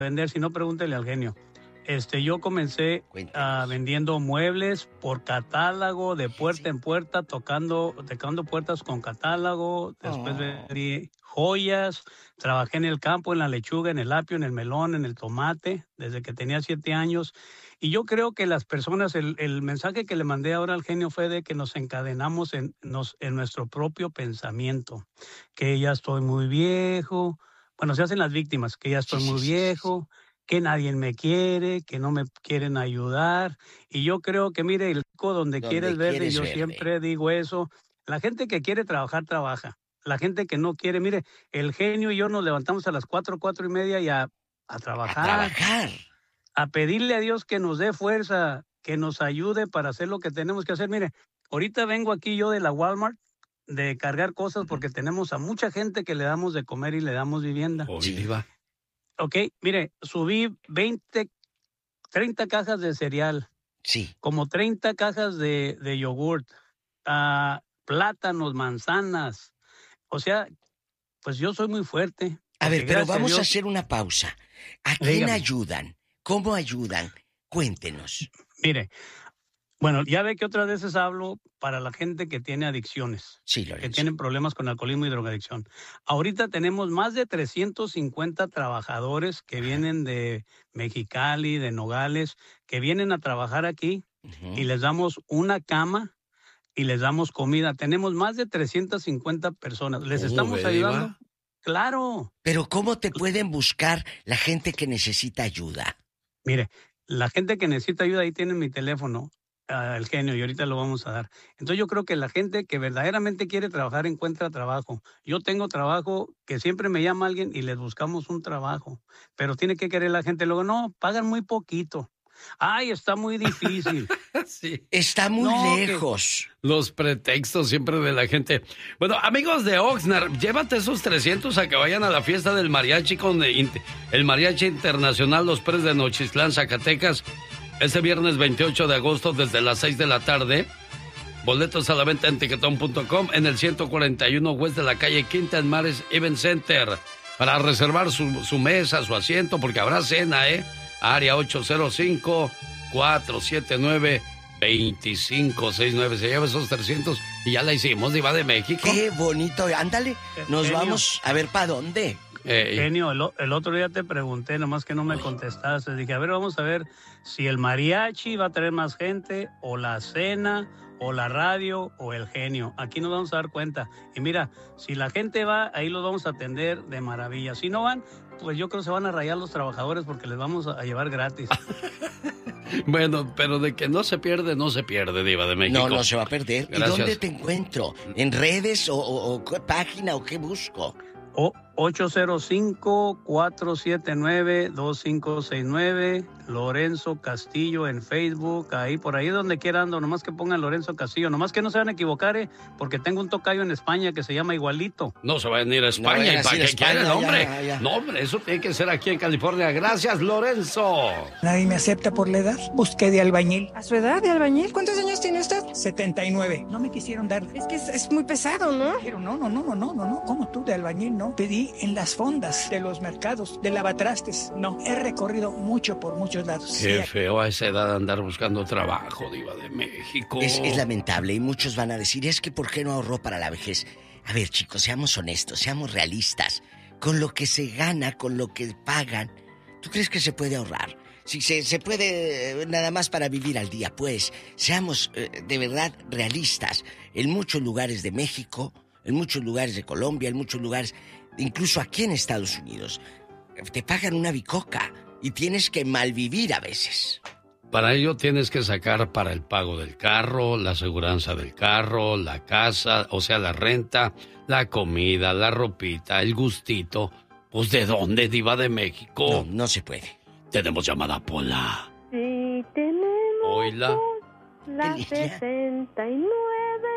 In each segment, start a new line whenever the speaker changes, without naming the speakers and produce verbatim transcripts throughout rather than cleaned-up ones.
vender, si no, pregúntele al genio. Este, yo comencé uh, vendiendo muebles por catálogo, de puerta en puerta, tocando, tocando puertas con catálogo. Después oh. vendí joyas, trabajé en el campo, en la lechuga, en el apio, en el melón, en el tomate, desde que tenía siete años. Y yo creo que las personas, el, el mensaje que le mandé ahora al genio fue de que nos encadenamos en, nos, en nuestro propio pensamiento, que ya estoy muy viejo. Bueno, se hacen las víctimas, que ya estoy muy viejo, que nadie me quiere, que no me quieren ayudar. Y yo creo que, mire, el rico donde, donde quieres verde, yo verde. siempre digo eso. La gente que quiere trabajar, trabaja. La gente que no quiere, mire, el genio y yo nos levantamos a las cuatro, cuatro y media y a, a trabajar.
A trabajar.
A pedirle a Dios que nos dé fuerza, que nos ayude para hacer lo que tenemos que hacer. Mire, ahorita vengo aquí yo de la Walmart, de cargar cosas porque tenemos a mucha gente que le damos de comer y le damos vivienda.
Sí.
Ok, mire, subí veinte, treinta cajas de cereal.
Sí.
Como treinta cajas de, de yogurt, uh, plátanos, manzanas. O sea, pues yo soy muy fuerte.
A ver, pero vamos
a,
a hacer una pausa. ¿A quién
Dígame.
ayudan? ¿Cómo ayudan? Cuéntenos.
Mire, bueno, ya ve que otras veces hablo para la gente que tiene adicciones,
sí, Lorenzo.
que tienen problemas con alcoholismo y drogadicción. Ahorita tenemos más de trescientos cincuenta trabajadores que Ajá. vienen de Mexicali, de Nogales, que vienen a trabajar aquí uh-huh. y les damos una cama y les damos comida. Tenemos más de trescientas cincuenta personas. ¿Les estamos ayudando? Iba? Claro.
Pero ¿cómo te pueden buscar la gente que necesita ayuda?
Mire, la gente que necesita ayuda, ahí tienen mi teléfono. El genio, y ahorita lo vamos a dar. Entonces yo creo que la gente que verdaderamente quiere trabajar encuentra trabajo. Yo tengo trabajo que siempre me llama alguien y les buscamos un trabajo, pero tiene que querer la gente. Luego, no, pagan muy poquito. Ay, está muy difícil.
Sí. Está muy no, lejos.
Que... Los pretextos siempre de la gente. Bueno, amigos de Oxnard, llévate esos trescientos a que vayan a la fiesta del mariachi con el Mariachi Internacional Los Pérez de Nochistlán, Zacatecas. Este viernes veintiocho de agosto desde las seis de la tarde. Boletos a la venta en tiquetón punto com en el ciento cuarenta y uno West de la calle Quinta en Mares Event Center. Para reservar su, su mesa, su asiento, porque habrá cena, ¿eh? Área ocho cero cinco, cuatro siete nueve, dos cinco seis nueve. Se lleva esos trescientos y ya la hicimos, Diva de México.
Qué bonito. Ándale, nos Genio. Vamos a ver para dónde.
Eh, Genio, el, el otro día te pregunté, nomás que no me contestaste. Dije, a ver, vamos a ver si el mariachi va a traer más gente, o la cena, o la radio, o el genio. Aquí nos vamos a dar cuenta. Y mira, si la gente va, ahí los vamos a atender de maravilla. Si no van, pues yo creo que se van a rayar los trabajadores porque les vamos a llevar gratis.
Bueno, pero de que no se pierde, no se pierde, Diva de México.
No, no se va a perder.
Gracias.
¿Y dónde te encuentro? ¿En redes o, o, o qué página o qué busco?
O ocho cero cinco, cuatro siete nueve, dos cinco seis nueve, Lorenzo Castillo en Facebook, ahí por ahí donde quiera ando, nomás que pongan Lorenzo Castillo, nomás que no se van a equivocar, ¿eh? Porque tengo un tocayo en España que se llama igualito.
No se vayan a ir a España,
no
¿y para qué
España,
quieren, hombre?
Ya, ya.
No, hombre, eso tiene que ser aquí en California. Gracias, Lorenzo.
Nadie me acepta por la edad. Busqué de albañil.
¿A su edad de albañil? ¿Cuántos años tiene usted?
setenta y nueve. No me quisieron dar.
Es que es, es muy pesado, ¿no?
Pero no, no, no, no, no, no, no. ¿Cómo tú de albañil, no? Pedí en las fondas de los mercados, de lavatrastes. No, he recorrido mucho por muchos lados.
Qué feo a esa edad andar buscando trabajo, Diva de México.
Es, es lamentable y muchos van a decir, es que ¿por qué no ahorró para la vejez? A ver, chicos, seamos honestos, seamos realistas. Con lo que se gana, con lo que pagan, ¿tú crees que se puede ahorrar? Si se, se puede nada más para vivir al día, pues seamos eh, de verdad realistas. En muchos lugares de México, en muchos lugares de Colombia, en muchos lugares, incluso aquí en Estados Unidos, te pagan una bicoca y tienes que malvivir a veces.
Para ello tienes que sacar para el pago del carro, la aseguranza del carro, la casa, o sea, la renta, la comida, la ropita, el gustito. Pues, ¿de dónde, Diva de México?
No, no se puede.
Tenemos llamada Pola.
Sí, tenemos.
Hola.
La sesenta y nueve.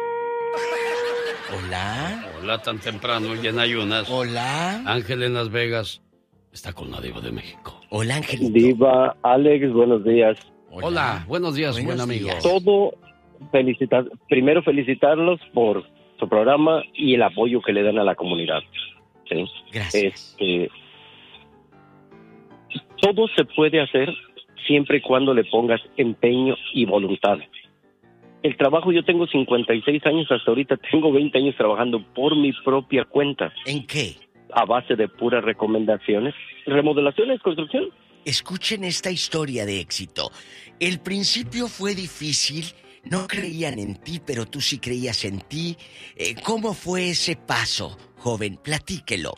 Hola.
Hola, tan temprano y en ayunas.
Hola.
Ángel en Las Vegas está con la Diva de México.
Hola, Angelito.
Diva, Alex, buenos días.
Hola, Hola buenos días, buenos buen amigo.
Días. Todo, felicitar, primero felicitarlos por su programa y el apoyo que le dan a la comunidad. ¿Sí?
Gracias.
Este, todo se puede hacer siempre y cuando le pongas empeño y voluntad. El trabajo, yo tengo cincuenta y seis años, hasta ahorita tengo veinte años trabajando por mi propia cuenta.
¿En qué?
A base de puras recomendaciones, remodelaciones, construcción.
Escuchen esta historia de éxito. El principio fue difícil, no creían en ti, pero tú sí creías en ti. Eh, ¿Cómo fue ese paso, joven? Platíquelo.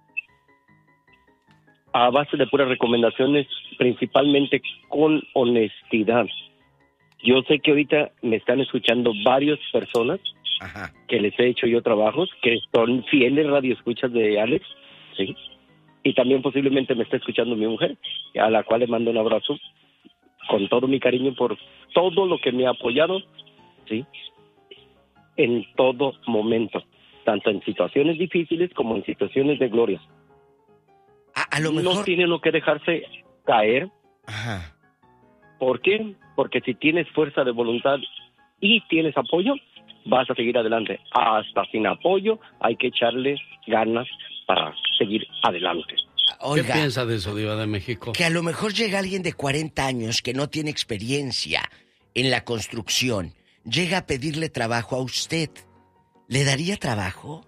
A base de puras recomendaciones, principalmente con honestidad. Yo sé que ahorita me están escuchando varias personas. Ajá. Que les he hecho yo trabajos, que son fieles radioescuchas de Alex, ¿sí? Y también posiblemente me está escuchando mi mujer, a la cual le mando un abrazo con todo mi cariño por todo lo que me ha apoyado, ¿sí? En todo momento, tanto en situaciones difíciles como en situaciones de gloria.
A, a lo mejor...
No tiene uno que dejarse caer.
Ajá.
¿Por qué? Porque si tienes fuerza de voluntad y tienes apoyo, vas a seguir adelante. Hasta sin apoyo hay que echarle ganas para seguir adelante.
Oiga, ¿qué piensa de eso, Diva de México?
Que a lo mejor llega alguien de cuarenta años que no tiene experiencia en la construcción, llega a pedirle trabajo a usted. ¿Le daría trabajo?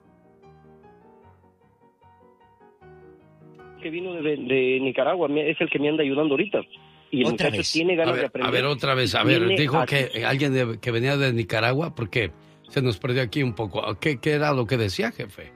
Que vino de, de Nicaragua, es el que me anda ayudando ahorita. Y el
otra
muchacho
vez.
tiene ganas
a ver,
de aprender.
A ver, otra vez, a ver, dijo
a...
que alguien de, que venía de Nicaragua, porque se nos perdió aquí un poco. ¿Qué, qué era lo que decía, jefe?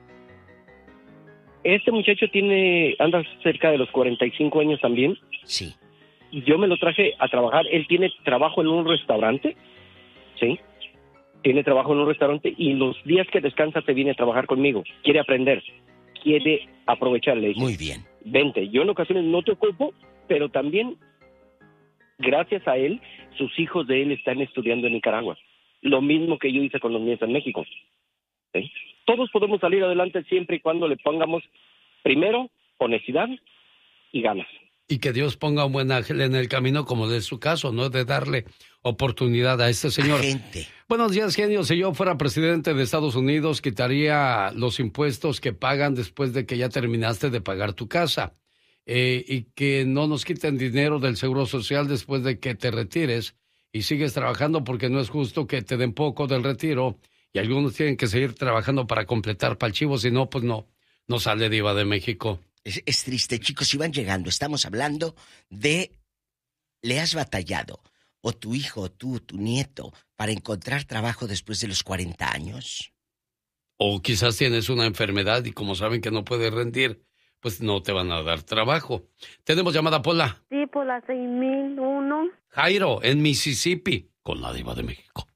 Este muchacho tiene, anda cerca de los cuarenta y cinco años también.
Sí.
Yo me lo traje a trabajar. Él tiene trabajo en un restaurante, ¿sí? Tiene trabajo en un restaurante y los días que descansa te viene a trabajar conmigo. Quiere aprender, quiere aprovecharle.
Muy bien.
Vente, yo en ocasiones no te ocupo, pero también, gracias a él, sus hijos de él están estudiando en Nicaragua. Lo mismo que yo hice con los míos en México. ¿Sí? Todos podemos salir adelante siempre y cuando le pongamos, primero, honestidad y ganas.
Y que Dios ponga un buen ángel en el camino, como de su caso, ¿no? De darle oportunidad a este señor.
Gente.
Buenos días, genio. Si yo fuera presidente de Estados Unidos, quitaría los impuestos que pagan después de que ya terminaste de pagar tu casa. Eh, y que no nos quiten dinero del Seguro Social después de que te retires y sigues trabajando, porque no es justo que te den poco del retiro y algunos tienen que seguir trabajando para completar para el chivo, si no, pues no, no sale Diva de México.
Es, es triste, chicos, si van llegando, estamos hablando de... ¿Le has batallado, o tu hijo, o tú, tu nieto, para encontrar trabajo después de los cuarenta años?
O quizás tienes una enfermedad y como saben que no puedes rendir, pues no te van a dar trabajo. ¿Tenemos llamada, Pola?
Sí, por la seis mil uno.
Jairo, en Mississippi, con la Diva de México.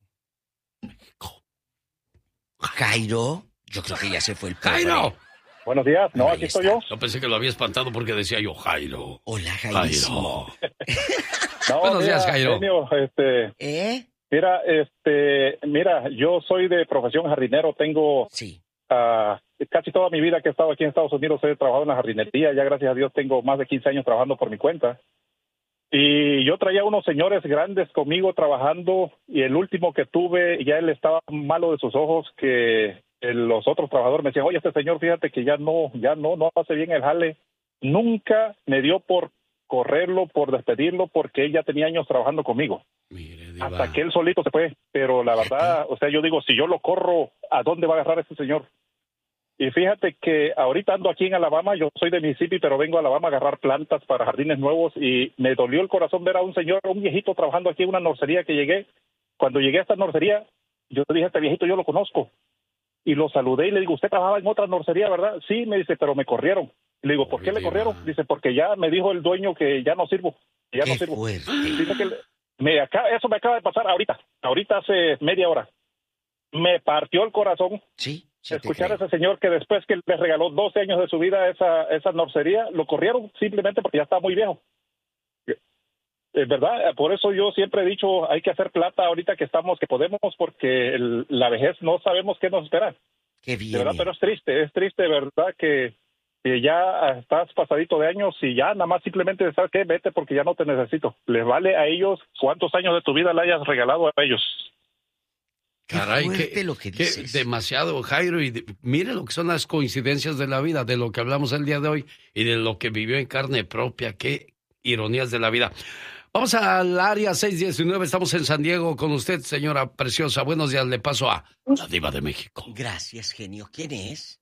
México.
Jairo, yo creo que ya se fue el pobre.
¡Jairo!
Buenos días, no,
Ahí
aquí
está.
estoy yo.
Yo pensé que lo había espantado porque decía yo, Jairo.
Hola, Jairísimo.
No,
Buenos
mira,
días, Jairo.
genio, este,
¿Eh?
mira, este, mira, yo soy de profesión jardinero, tengo
Sí.
uh, casi toda mi vida que he estado aquí en Estados Unidos he trabajado en la jardinería, ya gracias a Dios tengo más de quince años trabajando por mi cuenta. Y yo traía unos señores grandes conmigo trabajando y el último que tuve, ya él estaba malo de sus ojos, que los otros trabajadores me decían, oye, este señor, fíjate que ya no, ya no, no hace bien el jale. Nunca me dio por correrlo, por despedirlo, porque él ya tenía años trabajando conmigo.
Mire, Diva.
Hasta que él solito se fue. Pero la verdad, o sea, yo digo, si yo lo corro, ¿a dónde va a agarrar este señor? Y fíjate que ahorita ando aquí en Alabama, yo soy de Mississippi, pero vengo a Alabama a agarrar plantas para jardines nuevos y me dolió el corazón ver a un señor, un viejito trabajando aquí en una norcería que llegué. Cuando llegué a esta norcería, yo dije, este viejito yo lo conozco. Y lo saludé y le digo, ¿usted trabajaba en otra norcería, verdad? Sí, me dice, pero me corrieron. Y le digo, ¿por qué le corrieron? Dice, porque ya me dijo el dueño que ya no sirvo, que ya
Qué
no sirvo.
fuerte.
Dice que me acaba, eso me acaba de pasar ahorita, ahorita hace media hora. Me partió el corazón.
Sí. Sí,
escuchar a ese señor que después que le regaló doce años de su vida a esa, esa norcería, lo corrieron simplemente porque ya está muy viejo. Es verdad, por eso yo siempre he dicho, hay que hacer plata ahorita que estamos, que podemos, porque el, la vejez no sabemos qué nos espera.
Qué bien.
De verdad, pero es triste, es triste, de verdad, que, que ya estás pasadito de años y ya nada más simplemente, ¿sabes qué? Vete porque ya no te necesito. Les vale a ellos cuántos años de tu vida le hayas regalado a ellos.
Caray,
qué fuerte
que,
lo que
que
dices.
demasiado, Jairo, y de, mire lo que son las coincidencias de la vida, de lo que hablamos el día de hoy y de lo que vivió en carne propia. Qué ironías de la vida. Vamos al área seis diecinueve, estamos en San Diego con usted, señora preciosa. Buenos días, le paso a la Diva de México.
Gracias, genio. ¿Quién es?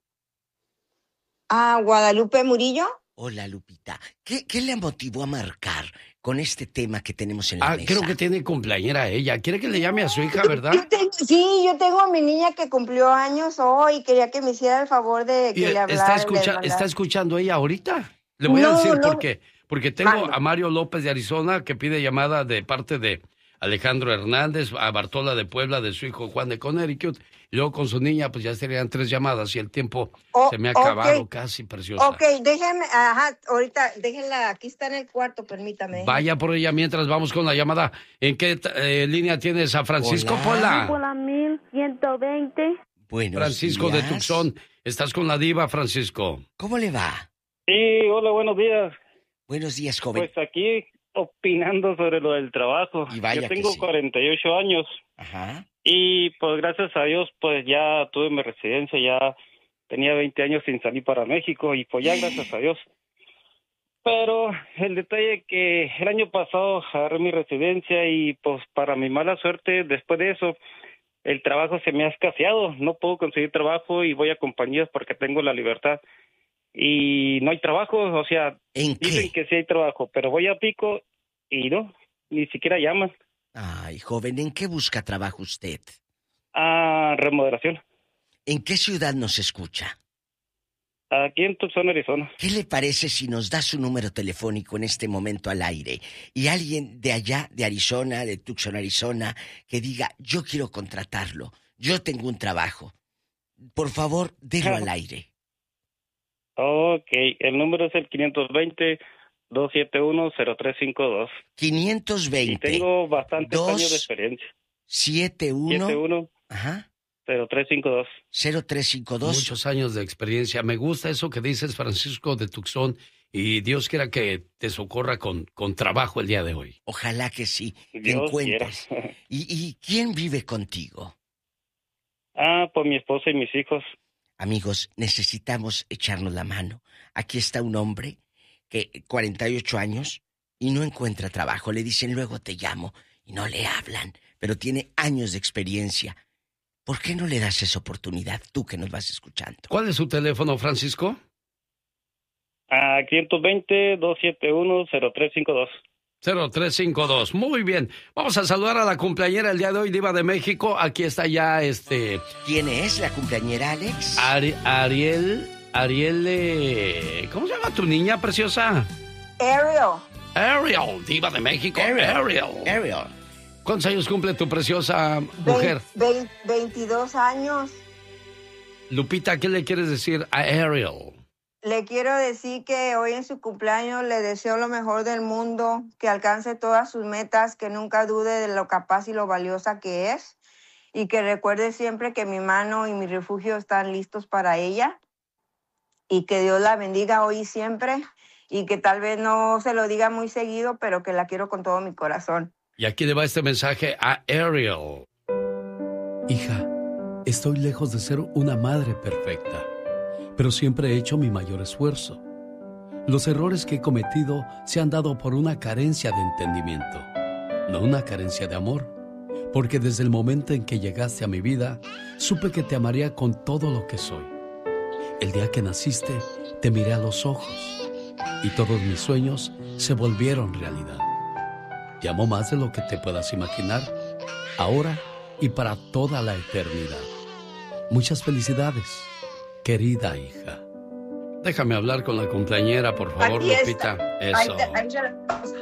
Ah, Guadalupe Murillo.
Hola, Lupita. ¿Qué, qué le motivó a marcar con este tema que tenemos en la
Ah,
mesa?
creo que tiene cumpleañera ella. ¿Quiere que le llame a su hija, verdad?
Yo tengo- sí, yo tengo a mi niña que cumplió años hoy. Quería que me hiciera el favor de que
Y,
le hablara.
¿está,
le
escucha-
mandara.
¿Está escuchando ella ahorita? Le voy a
No,
decir
no.
por qué. Porque tengo
Mande.
a Mario López de Arizona que pide llamada de parte de Alejandro Hernández, a Bartola de Puebla, de su hijo Juan de Connecticut. Y luego con su niña, pues ya serían tres llamadas y el tiempo
Oh,
se me ha
ok.
acabado casi, preciosa.
Ok, déjenme, ajá, ahorita, déjenla, aquí está en el cuarto, permítame.
Vaya por ella mientras vamos con la llamada. ¿En qué eh, línea tienes a Francisco
Hola.
Pola?
Por la mil ciento veinte.
Buenos
Francisco
días.
de Tucson. ¿Estás con la diva, Francisco?
¿Cómo le va?
Sí, hola, buenos días.
Buenos días, joven.
Pues aquí opinando sobre lo del trabajo.
Y vaya
Yo
que
tengo
sí.
cuarenta y ocho años
Ajá.
y pues gracias a Dios pues ya tuve mi residencia, ya tenía veinte años sin salir para México y pues ya gracias a Dios. Pero el detalle que el año pasado agarré mi residencia y pues para mi mala suerte después de eso el trabajo se me ha escaseado, no puedo conseguir trabajo y voy a compañías porque tengo la libertad y no hay trabajo, o sea,
¿En
dicen
qué?
que sí hay trabajo, pero voy a pico y no, ni siquiera llaman.
Ay, joven, ¿en qué busca trabajo usted?
Ah, remodelación.
¿En qué ciudad nos escucha?
Aquí en Tucson, Arizona.
¿Qué le parece si nos da su número telefónico en este momento al aire y alguien de allá, de Arizona, de Tucson, Arizona, que diga, yo quiero contratarlo, yo tengo un trabajo? Por favor, délo al aire.
Ok, el número es el quinientos veinte, doscientos setenta y uno, cero tres cinco dos.
quinientos veinte.
Y tengo bastantes
dos,
años de experiencia.
setenta y uno.
setenta y uno,
Ajá.
cero tres cinco dos.
cero tres cinco dos.
Muchos años de experiencia. Me gusta eso que dices, Francisco de Tucson, y Dios quiera que te socorra con, con trabajo el día de hoy.
Ojalá que sí, que
Dios
encuentres.
quiera.
¿Y, ¿Y quién vive contigo?
Ah, pues mi esposa y mis hijos.
Amigos, necesitamos echarnos la mano. Aquí está un hombre que cuarenta y ocho años y no encuentra trabajo. Le dicen luego te llamo y no le hablan, pero tiene años de experiencia. ¿Por qué no le das esa oportunidad tú que nos vas escuchando?
¿Cuál es su teléfono, Francisco?
Ah, quinientos veinte, doscientos setenta y uno, cero tres cinco dos.
cero tres cinco dos. Muy bien. Vamos a saludar a la cumpleañera el día de hoy, Diva de México. Aquí está ya este...
¿Quién es la cumpleañera, Alex?
Ari- Ariel... Ariel... eh, ¿Cómo se llama tu niña preciosa?
Ariel.
Ariel, Diva de México.
Ariel.
Ariel.
Ariel.
¿Cuántos años cumple tu preciosa mujer?
Vein- vein- veintidós años.
Lupita, ¿qué le quieres decir a Ariel?
Le quiero decir que hoy en su cumpleaños le deseo lo mejor del mundo, que alcance todas sus metas, que nunca dude de lo capaz y lo valiosa que es, y que recuerde siempre que mi mano y mi refugio están listos para ella, y que Dios la bendiga hoy y siempre, y que tal vez no se lo diga muy seguido, pero que la quiero con todo mi corazón.
Y aquí le va este mensaje a Ariel.
Hija, estoy lejos de ser una madre perfecta, pero siempre he hecho mi mayor esfuerzo. Los errores que he cometido se han dado por una carencia de entendimiento, no una carencia de amor, porque desde el momento en que llegaste a mi vida, supe que te amaría con todo lo que soy. El día que naciste, te miré a los ojos y todos mis sueños se volvieron realidad. Te amo más de lo que te puedas imaginar, ahora y para toda la eternidad. Muchas felicidades, querida hija.
Déjame hablar con la cumpleañera, por favor,
Aquí está.
Lupita.
Ahí
Eso.
te- ahí se-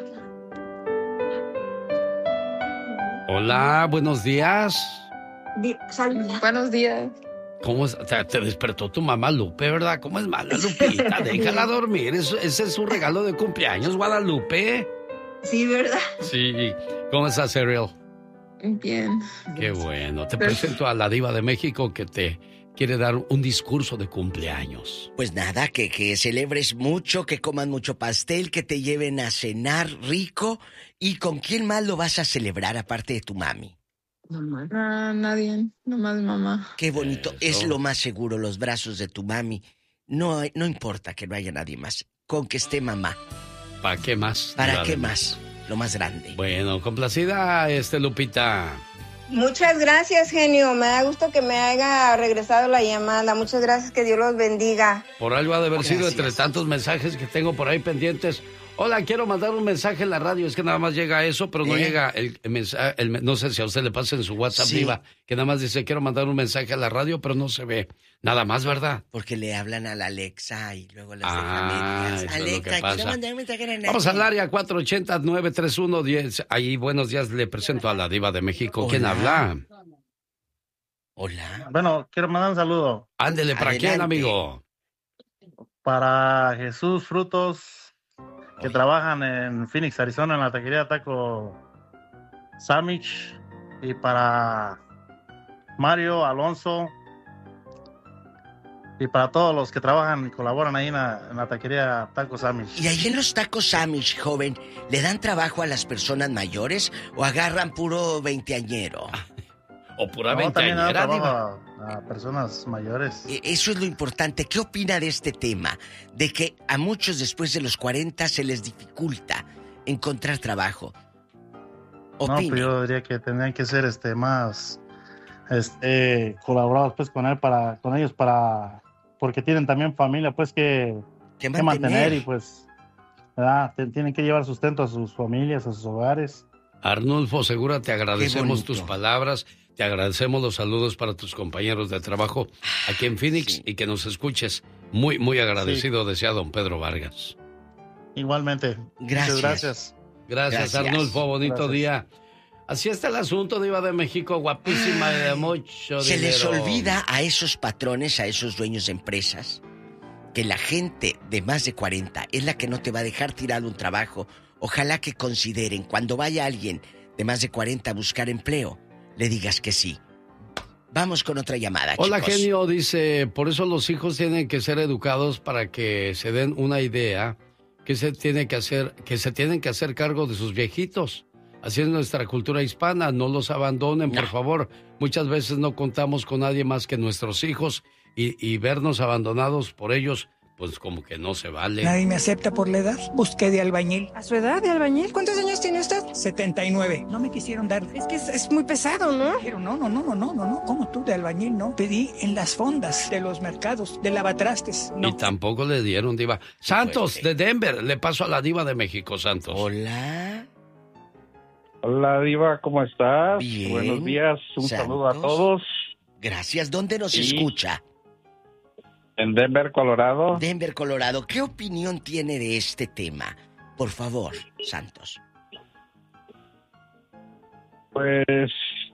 Hola, buenos días.
Di- saluda.
Buenos días.
¿Cómo es? Te, te despertó tu mamá Lupe, ¿verdad? ¿Cómo es mala, Lupita? Déjala dormir. Eso- ese es su regalo de cumpleaños, Guadalupe.
Sí, ¿verdad?
Sí. ¿Cómo estás, Ariel?
Bien.
Qué bueno. Te
Pero-
presento a la Diva de México que te quiere dar un discurso de cumpleaños.
Pues nada, que, que celebres mucho, que coman mucho pastel, que te lleven a cenar rico. ¿Y con quién más lo vas a celebrar aparte de tu mami?
Mamá. No, nadie, nomás mamá.
Qué bonito, Eso. Es lo más seguro, los brazos de tu mami. No, no importa que no haya nadie más, con que esté mamá.
¿Para qué más?
¿Para qué más? Lo más grande.
Bueno, complacida, este Lupita.
Muchas gracias, genio. Me da gusto que me haya regresado la llamada. Muchas gracias, que Dios los bendiga.
Por algo ha de haber gracias. sido entre tantos mensajes que tengo por ahí pendientes. Hola, quiero mandar un mensaje en la radio. Es que nada más llega eso, pero no ¿Eh? llega el, el mensaje. El, no sé si a usted le pasa en su WhatsApp, sí. Diva, que nada más dice, quiero mandar un mensaje a la radio, pero no se ve. Nada más, ¿verdad?
Porque le hablan a la Alexa y luego las
ah,
dejan. Alexa, quiero mandar un mensaje a la radio.
Vamos al área cuatro ochenta, nueve tres uno, diez. Ahí, buenos días, le presento a la Diva de México. Hola. ¿Quién habla?
Hola.
Bueno, quiero mandar un saludo.
Ándele, ¿para Adelante. quién, amigo?
Para Jesús Frutos, que Oye. trabajan en Phoenix, Arizona, en la taquería Taco Samich, y para Mario Alonso, y para todos los que trabajan y colaboran ahí en la, en la taquería Taco Samich.
¿Y ahí en los Tacos Samich, joven, le dan trabajo a las personas mayores o agarran puro veinteañero?
O pura
no,
veinteañera,
a, a personas mayores.
Eso es lo importante. ¿Qué opina de este tema? De que a muchos después de los cuarenta se les dificulta encontrar trabajo. Opine.
No, pues yo diría que tendrían que ser este más este colaborados pues con él para con ellos para porque tienen también familia pues que,
que,
mantener. que mantener y pues ¿verdad? Tienen que llevar sustento a sus familias, a sus hogares.
Arnulfo Segura, te agradecemos tus palabras. Te agradecemos los saludos para tus compañeros de trabajo aquí en Phoenix sí. y que nos escuches. Muy, muy agradecido, sí. decía don Pedro Vargas.
Igualmente.
Gracias.
Gracias.
Gracias, Gracias. Arnulfo. Bonito Gracias. día. Así está el asunto, Diva de México, guapísima y de mucho
Se
dinero.
les olvida a esos patrones, a esos dueños de empresas, que la gente de más de cuarenta es la que no te va a dejar tirado un trabajo. Ojalá que consideren, cuando vaya alguien de más de cuarenta a buscar empleo, le digas que sí. Vamos con otra llamada,
Hola,
chicos.
genio, dice, por eso los hijos tienen que ser educados para que se den una idea que se tiene que hacer, que se tienen que hacer cargo de sus viejitos. Así es nuestra cultura hispana, no los abandonen, no. por favor. Muchas veces no contamos con nadie más que nuestros hijos y, y vernos abandonados por ellos, pues como que no se vale.
Nadie me acepta por la edad. Busqué de albañil.
¿A su edad de albañil? ¿Cuántos años tiene usted?
setenta y nueve. No me quisieron dar.
Es que es, es muy pesado, ¿no?
Pero no, no, no, no, no, no, no. ¿Cómo tú de albañil, no? Pedí en las fondas de los mercados, de lavatrastes. No.
Y tampoco le dieron, Diva. Santos, de Denver. Le paso a la Diva de México, Santos.
Hola.
Hola, Diva, ¿cómo estás?
Bien.
Buenos días. Un
Santos.
saludo a todos.
Gracias. ¿Dónde nos
sí.
escucha?
En Denver, Colorado.
Denver, Colorado. ¿Qué opinión tiene de este tema? Por favor, Santos.
Pues...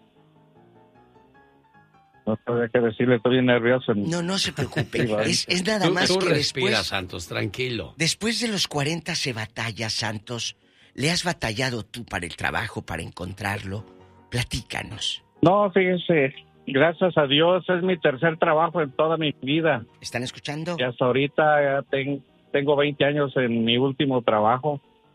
no sabía qué decirle, estoy bien nervioso.
No, no se preocupe. es, es nada
tú,
más
tú
que
respira,
después...
Santos, tranquilo.
Después de los cuarenta se batalla, Santos. ¿Le has batallado tú para el trabajo, para encontrarlo? Platícanos.
No, fíjese... Gracias a Dios, es mi tercer trabajo en toda mi vida.
¿Están escuchando?
Y hasta ahorita ya ten, tengo veinte años en mi último trabajo.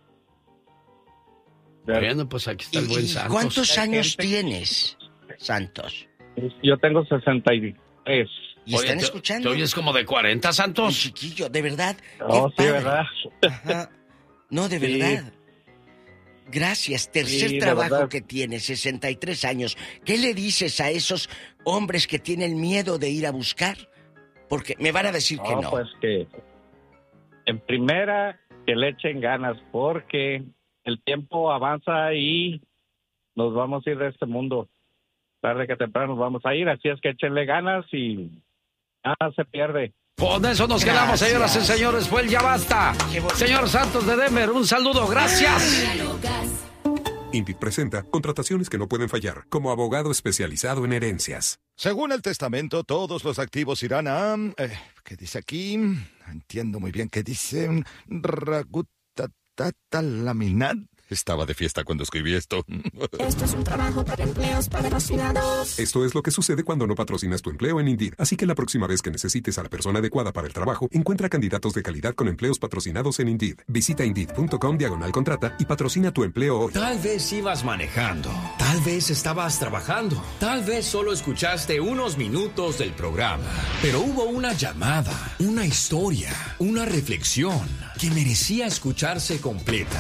Bueno, pues aquí está el buen Santos.
¿Cuántos años tienes, Santos?
Yo tengo sesenta y tres.
¿Y Oye, están escuchando?
¿Te oyes como de cuarenta, Santos?
Un chiquillo, de verdad.
No, sí, verdad.
Ajá. No, de sí. verdad. Gracias, tercer sí, trabajo que tienes, sesenta y tres años. ¿Qué le dices a esos hombres que tienen miedo de ir a buscar? Porque me van a decir
no,
que no.
Pues que, en primera, que le echen ganas, porque el tiempo avanza y nos vamos a ir de este mundo. Tarde que temprano nos vamos a ir, así es que échenle ganas y nada se pierde.
Con eso nos quedamos, gracias. Señoras y señores. Fue el Ya Basta. Señor Santos de Denver, un saludo. Gracias.
Indeed presenta contrataciones que no pueden fallar, como abogado especializado en herencias.
Según el testamento, todos los activos irán a... Eh, ¿Qué dice aquí? No entiendo muy bien qué dice. Ragutatata laminat.
Estaba de fiesta cuando escribí esto.
Esto es un trabajo para empleos patrocinados.
Esto es lo que sucede cuando no patrocinas tu empleo en Indeed. Así que la próxima vez que necesites a la persona adecuada para el trabajo, encuentra candidatos de calidad con empleos patrocinados en Indeed. Visita Indeed.com diagonal contrata y patrocina tu empleo hoy.
Tal vez ibas manejando. Tal vez estabas trabajando. Tal vez solo escuchaste unos minutos del programa. Pero hubo una llamada, una historia, una reflexión que merecía escucharse completa.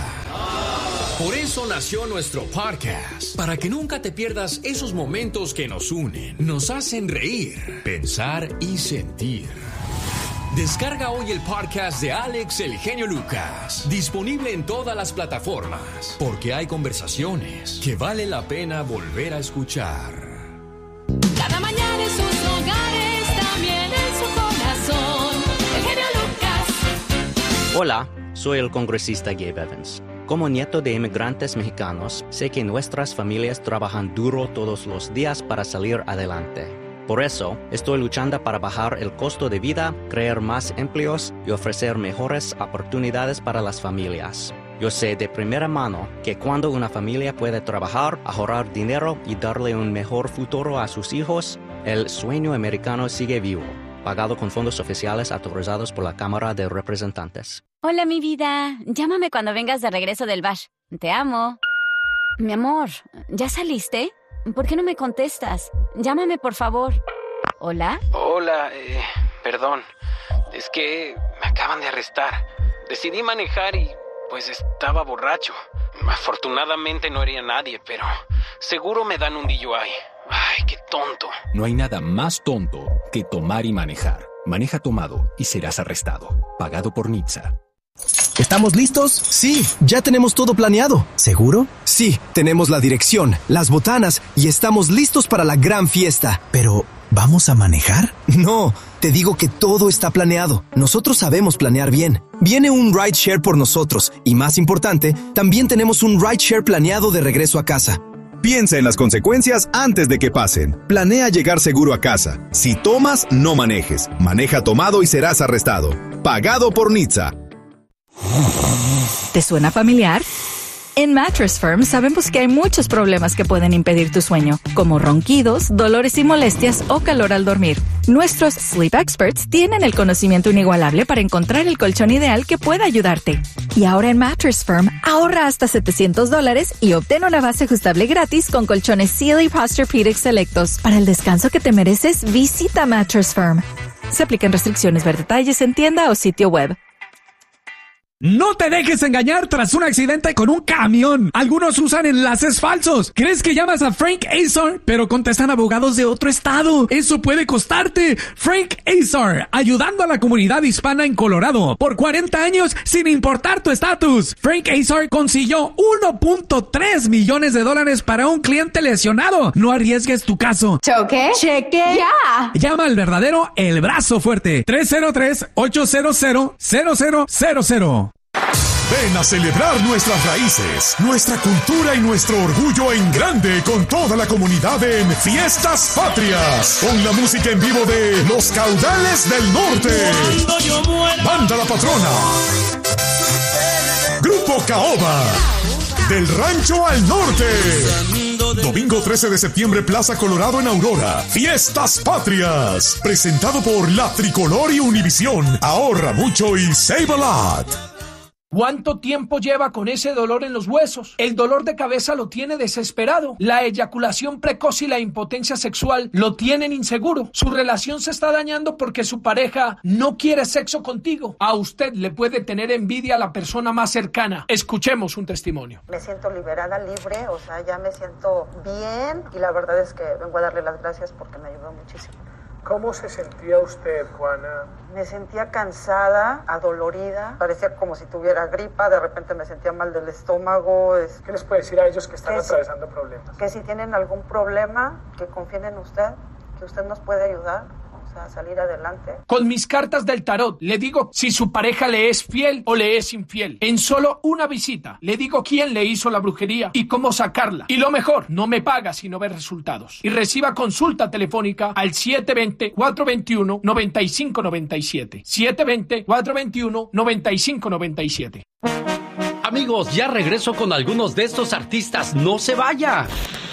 Por eso nació nuestro podcast, para que nunca te pierdas esos momentos que nos unen, nos hacen reír, pensar y sentir. Descarga hoy el podcast de Alex El Genio Lucas, disponible en todas las plataformas, porque hay conversaciones que vale la pena volver a escuchar.
Cada mañana en sus hogares, también en su corazón, El Genio Lucas.
Hola, soy el congresista Gabe Evans. Como nieto de inmigrantes mexicanos, sé que nuestras familias trabajan duro todos los días para salir adelante. Por eso, estoy luchando para bajar el costo de vida, crear más empleos y ofrecer mejores oportunidades para las familias. Yo sé de primera mano que cuando una familia puede trabajar, ahorrar dinero y darle un mejor futuro a sus hijos, el sueño americano sigue vivo. Pagado con fondos oficiales autorizados por la Cámara de Representantes.
Hola, mi vida. Llámame cuando vengas de regreso del bash. Te amo. Mi amor, ¿ya saliste? ¿Por qué no me contestas? Llámame, por favor. ¿Hola?
Hola, eh, perdón. Es que me acaban de arrestar. Decidí manejar y, pues, estaba borracho. Afortunadamente no hería a nadie, pero seguro me dan un D U I. Ay, qué tonto.
No hay nada más tonto que tomar y manejar. Maneja tomado y serás arrestado. Pagado por N H T S A.
¿Estamos listos? Sí, ya tenemos todo planeado. ¿Seguro? Sí, tenemos la dirección, las botanas y estamos listos para la gran fiesta. Pero, ¿vamos a manejar? No, te digo que todo está planeado. Nosotros sabemos planear bien. Viene un rideshare por nosotros y, más importante, también tenemos un rideshare planeado de regreso a casa.
Piensa en las consecuencias antes de que pasen. Planea llegar seguro a casa. Si tomas, no manejes. Maneja tomado y serás arrestado. Pagado por N H T S A.
¿Te suena familiar? En Mattress Firm sabemos que hay muchos problemas que pueden impedir tu sueño, como ronquidos, dolores y molestias o calor al dormir. Nuestros Sleep Experts tienen el conocimiento inigualable para encontrar el colchón ideal que pueda ayudarte. Y ahora en Mattress Firm, ahorra hasta setecientos dólares y obtén una base ajustable gratis con colchones Sealy Posturepedic selectos. Para el descanso que te mereces, visita Mattress Firm. Se aplican restricciones, ver detalles en tienda o sitio web.
No te dejes engañar tras un accidente con un camión. Algunos usan enlaces falsos. ¿Crees que llamas a Frank Azar? Pero contestan abogados de otro estado. Eso puede costarte. Frank Azar, ayudando a la comunidad hispana en Colorado por cuarenta años sin importar tu estatus. Frank Azar consiguió uno punto tres millones de dólares para un cliente lesionado. No arriesgues tu caso.
¿Choque? Cheque. Ya.
Llama al verdadero El Brazo Fuerte. tres cero tres, ocho cero cero, cero cero cero cero.
Ven a celebrar nuestras raíces, nuestra cultura y nuestro orgullo en grande con toda la comunidad en Fiestas Patrias, con la música en vivo de Los Caudales del Norte, Banda La Patrona, Grupo Caoba, Del Rancho al Norte. Domingo trece de septiembre, Plaza Colorado en Aurora. Fiestas Patrias, presentado por La Tricolor y Univisión. Ahorra mucho y save a lot.
¿Cuánto tiempo lleva con ese dolor en los huesos? El dolor de cabeza lo tiene desesperado. La eyaculación precoz y la impotencia sexual lo tienen inseguro. Su relación se está dañando porque su pareja no quiere sexo contigo. A usted le puede tener envidia a la persona más cercana. Escuchemos un testimonio.
Me siento liberada, libre, o sea, ya me siento bien y la verdad es que vengo a darle las gracias porque me ayudó muchísimo.
¿Cómo se sentía usted, Juana?
Me sentía cansada, adolorida, parecía como si tuviera gripa, de repente me sentía mal del estómago. Es...
¿Qué les puede decir a ellos que están que atravesando
si,
problemas?
Que si tienen algún problema, que confíen en usted, que usted nos puede ayudar a salir adelante.
Con mis cartas del tarot le digo si su pareja le es fiel o le es infiel. En solo una visita le digo quién le hizo la brujería y cómo sacarla. Y lo mejor, no me paga si no ve resultados. Y reciba consulta telefónica al siete dos cero, cuatro dos uno, nueve cinco nueve siete. siete dos cero, cuatro dos uno, nueve cinco nueve siete.
Amigos, ya regreso con algunos de estos artistas. ¡No se vaya!